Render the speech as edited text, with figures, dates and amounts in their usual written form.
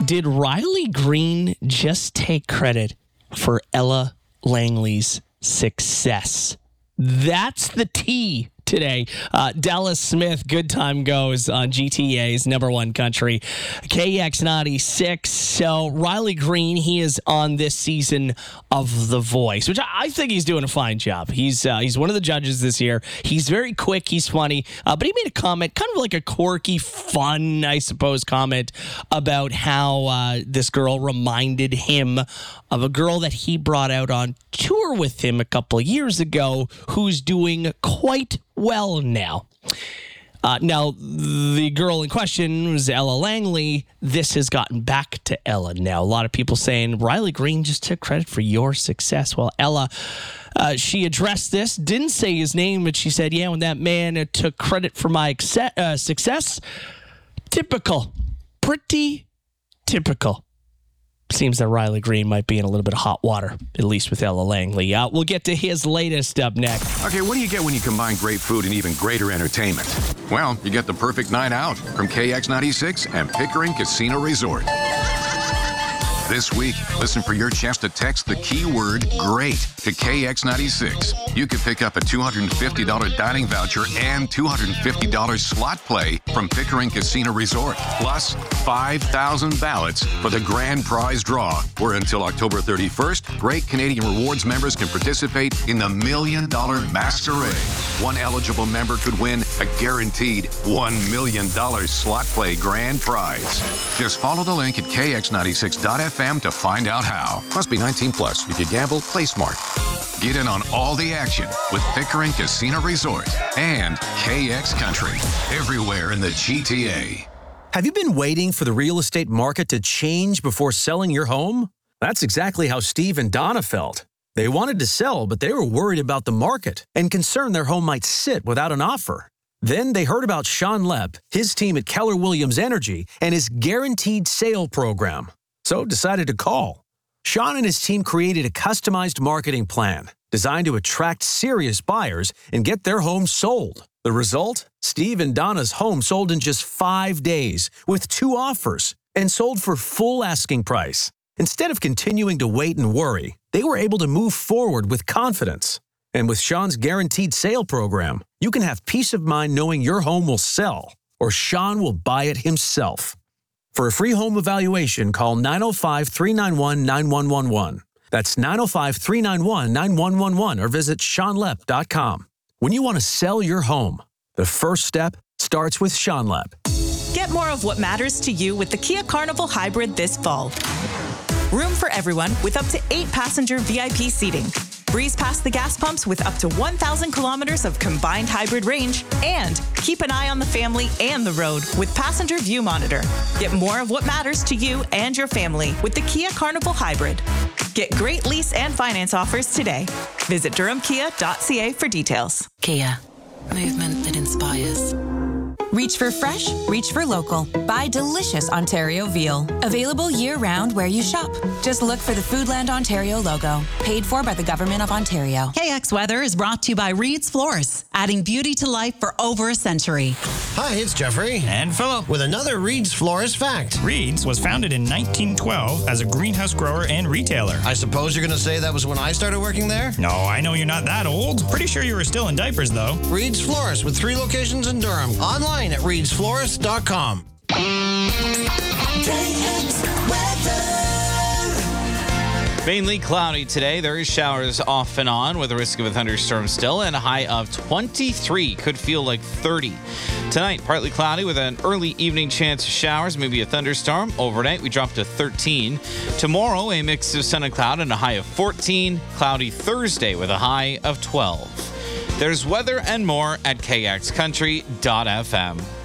Did Riley Green just take credit for Ella Langley's success? That's the T today. Dallas Smith, Good Time Goes on GTA's number one country, KX96. So Riley Green, he is on this season of The Voice, which I think he's doing a fine job. He's one of the judges this year. He's very quick. He's funny. But he made a comment, kind of like a quirky, fun, I suppose, comment about how this girl reminded him of a girl that he brought out on tour with him a couple of years ago who's doing quite well now. Now, the girl in question was Ella Langley. This has gotten back to Ella now. A lot of people saying, Riley Green just took credit for your success. Well, Ella, she addressed this, didn't say his name, but she said, yeah, when that man took credit for my success, typical. Pretty typical. Seems that Riley Green might be in a little bit of hot water, at least with Ella Langley. We'll get to his latest up next. Okay, what do you get when you combine great food and even greater entertainment? Well, you get the perfect night out from KX96 and Pickering Casino Resort. This week, listen for your chance to text the keyword GREAT to KX96. You could pick up a $250 dining voucher and $250 slot play from Pickering Casino Resort, plus 5,000 ballots for the grand prize draw, where until October 31st, Great Canadian Rewards members can participate in the $1 Million Masquerade. One eligible member could win a guaranteed $1 million slot play grand prize. Just follow the link at kx96.fm to find out how. Must be 19 plus. If you gamble, play smart. Get in on all the action with Pickering Casino Resort and KX Country. Everywhere in the GTA. Have you been waiting for the real estate market to change before selling your home? That's exactly how Steve and Donna felt. They wanted to sell, but they were worried about the market and concerned their home might sit without an offer. Then they heard about Sean Lepp, his team at Keller Williams Energy, and his guaranteed sale program. So decided to call. Sean and his team created a customized marketing plan designed to attract serious buyers and get their home sold. The result? Steve and Donna's home sold in just 5 days with 2 offers and sold for full asking price. Instead of continuing to wait and worry, they were able to move forward with confidence. And with Sean's guaranteed sale program, you can have peace of mind knowing your home will sell or Sean will buy it himself. For a free home evaluation, call 905-391-9111. That's 905-391-9111 or visit SeanLepp.com. When you want to sell your home, the first step starts with Sean Lepp. Get more of what matters to you with the Kia Carnival Hybrid this fall. Room for everyone with up to 8 passenger VIP seating. Breeze past the gas pumps with up to 1,000 kilometers of combined hybrid range. And keep an eye on the family and the road with Passenger View Monitor. Get more of what matters to you and your family with the Kia Carnival Hybrid. Get great lease and finance offers today. Visit durhamkia.ca for details. Kia, movement that inspires. Reach for fresh, reach for local. Buy delicious Ontario veal. Available year-round where you shop. Just look for the Foodland Ontario logo. Paid for by the Government of Ontario. KX Weather is brought to you by Reed's Floors, adding beauty to life for over a century. Hi, it's Jeffrey. And Philip. With another Reed's Florist fact. Reed's was founded in 1912 as a greenhouse grower and retailer. I suppose you're going to say that was when I started working there? No, I know you're not that old. Pretty sure you were still in diapers, though. Reed's Florist with 3 locations in Durham. Online at reedsflorist.com. Mainly cloudy today. There is showers off and on with a risk of a thunderstorm still, and a high of 23. Could feel like 30. Tonight, partly cloudy with an early evening chance of showers, maybe a thunderstorm. Overnight, we drop to 13. Tomorrow, a mix of sun and cloud and a high of 14. Cloudy Thursday with a high of 12. There's weather and more at kxcountry.fm.